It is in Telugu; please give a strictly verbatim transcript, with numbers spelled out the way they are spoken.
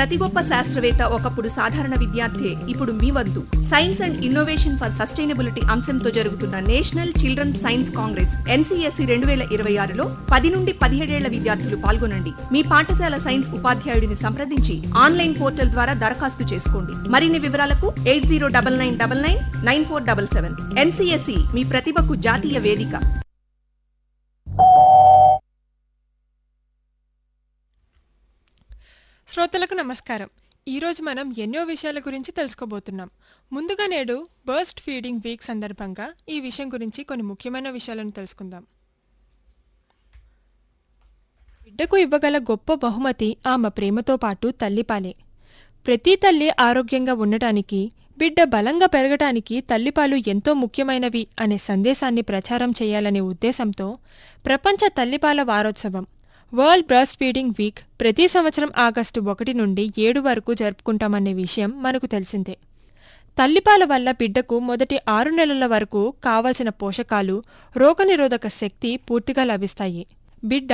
ప్రతి గొప్ప శాస్త్రవేత్త ఒకప్పుడు సాధారణ విద్యార్థి, ఇప్పుడు మీ వద్దు. Science and innovation for sustainability అంశంతో జరుగుతున్న national children science Congress NCSC రెండు వేల ఇరవై ఆరులో పది నుండి పదిహేడేళ్ల విద్యార్థులు పాల్గొనండి. మీ పాఠశాల సైన్స్ ఉపాధ్యాయుడిని సంప్రదించి ఆన్లైన్ పోర్టల్ ద్వారా దరఖాస్తు చేసుకోండి. మరిన్ని వివరాలకు eight zero double nine double nine nine four double seven. NCSC మీ ప్రతిభకు జాతీయ వేదిక. శ్రోతలకు నమస్కారం. ఈరోజు మనం ఎన్నో విషయాల గురించి తెలుసుకోబోతున్నాం. ముందుగా నేడు బర్స్ట్ ఫీడింగ్ వీక్ సందర్భంగా ఈ విషయం గురించి కొన్ని ముఖ్యమైన విషయాలను తెలుసుకుందాం. బిడ్డకు ఇవ్వగల గొప్ప బహుమతి ఆమె ప్రేమతో పాటు తల్లిపాలే. ప్రతి తల్లి ఆరోగ్యంగా ఉండటానికి, బిడ్డ బలంగా పెరగటానికి తల్లిపాలు ఎంతో ముఖ్యమైనవి అనే సందేశాన్ని ప్రచారం చేయాలనే ఉద్దేశంతో ప్రపంచ తల్లిపాల వారోత్సవం వరల్డ్ బ్రెస్ట్ ఫీడింగ్ వీక్ ప్రతి సంవత్సరం ఆగస్టు ఒకటి నుండి ఏడు వరకు జరుపుకుంటామనే విషయం మనకు తెలిసిందే. తల్లిపాల వల్ల బిడ్డకు మొదటి ఆరు నెలల వరకు కావలసిన పోషకాలు, రోగనిరోధక శక్తి పూర్తిగా లభిస్తాయి. బిడ్డ